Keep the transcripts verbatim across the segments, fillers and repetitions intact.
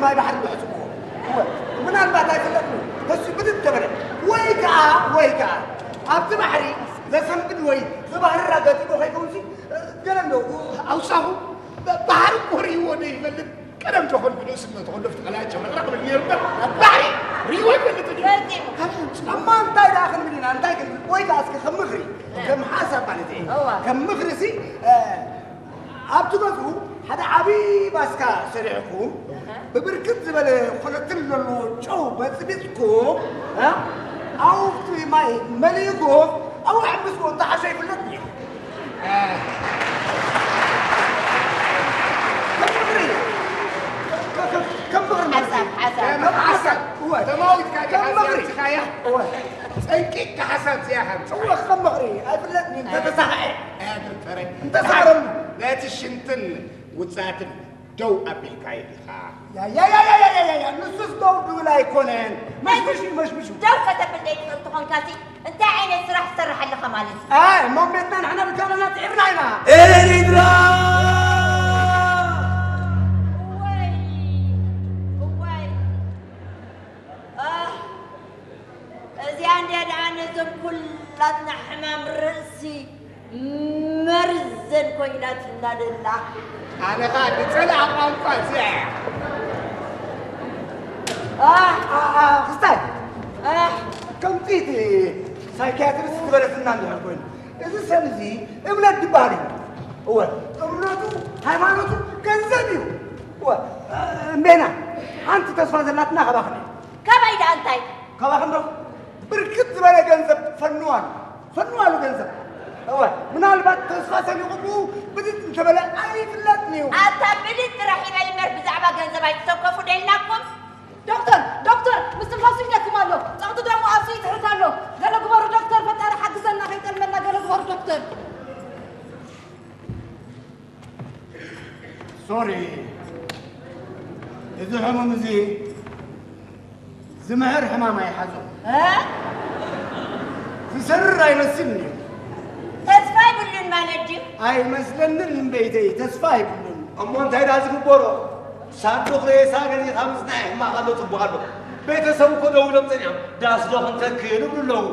ما يبحر بحسبه هو من البعض يفلتني بس بدت تبرع ويكا ويكا أبت بحري لسه بدوي زبحر الرجال تبغى يكونسي كلام ده أوصاه بحر كوري وني فلت كلام تقول فلوس ما تقول لفت على جمال رقم اليوم بحري ريوي فلت لما أنت داخل مني أنت ويكا أسكت خم مغري كم حاسب على ذي كم مغرسي أبت بقول هذا عبي باسكا سريعكم ببركت زبالة خلت له شو بس بيتكم ها أو في ماي مليكم أو حبسكم أنت عشان في الدنيا كم مغرب حسن حسن كم حسن هو تموت كاجي كم مغرب تخايا هو انكيك حسن يا خمس هو كم مغرب أفلتني أنت تصحى قادر ترى أنت صار لا تشنتن وتساتن جو أبي كايدي يا يا يا يا يا يا يا نص دو ولا يكونين مش مش مش مش جو كتب الليل تقول كاسي انت عيني سرح سرح اللي خمالي اه مو بيتنا احنا بالكاميرات تعبنا هنا اريدرا وي وي اه زي عندي انا عنزم كلاتنا حمام رأسي مرزن كويناتنا لله أنا قاعد تلعب أنفاس يا اه اه اه خستاي اه كم تيتي سايكاتريست تبرت النادي هالكون إذا سامزي إملاك دباري هو أملاته هايمانته كنزبيو هو بينا أنت تصفى زلاتنا خباخني كم عيد أنتي؟ خباخن رو بركت زبالة كنزب فنوان فنوان كنزب هو من هالبات تصفى سبيقبو بدت تبلا أي فلاتني أنت بدت ترحيب المر بزعبا جنزب هاي تسوقفوا ديناكم؟ دكتور دكتور مستفاسي لكم الله لقد درموا عصي تحت له قال كبار دكتور فتح حق سنة خيط المنا قال كبار دكتور سوري إذا حمام زي زمهر حمامة يحزن ها؟ تسر يمسلني تسفاي بلن ما نجي أي مسلن من بيتي تسفاي بلن أمون تاي رازق بورو سادو خلي ساقني خمس ناي ما قالوا تبغالو بيت سو كدو لم تنيا داس دو خنت كيلو بلو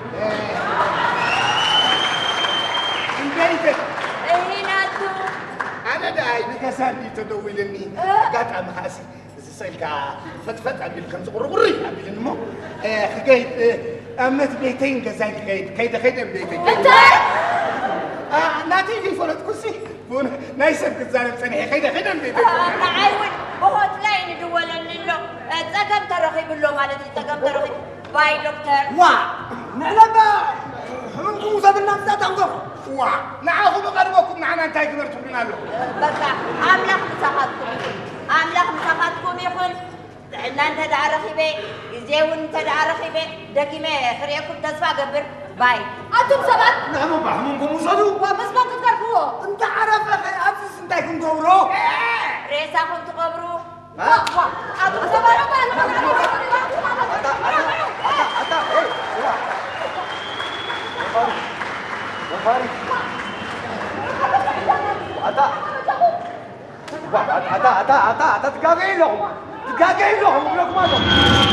من بيتك هنا تو أنا داي نكساني تدولني قاعد أم حاسي سيلكا فتفت عبد الخمس قرقري عبد النمو خجيت أمت بيتين كزاي خجيت كيد خيد بيتين أنت؟ آه ناتي فلت كسي فون نايسب كزاي سنة خيد خيد بيتين تعاون وهو تلاقيني دولا لله تقام ترخي بالله مالتي تقام ترخي باي دكتور وا نعلبا هم موسى بالنفس ذات أنظر وا نعاهم قربكم معنا أنت كبرتوا لنا له بس أملاك مساحاتكم أملاك مساحاتكم يقول نانت تعرفي بي زيون انت تعرفي بي دكيمة خريكم تسفى قبر باي أنتم سبت نعم بحمكم وصلوا وبس ما تذكروا أنت عارف أخي أبسس أنت يكون دورو ريسا كنت قبرو وا وا أنتم سبت أتا أتا أتا أتا أتا تقاقين لهم تقاقين لهم لكم هذا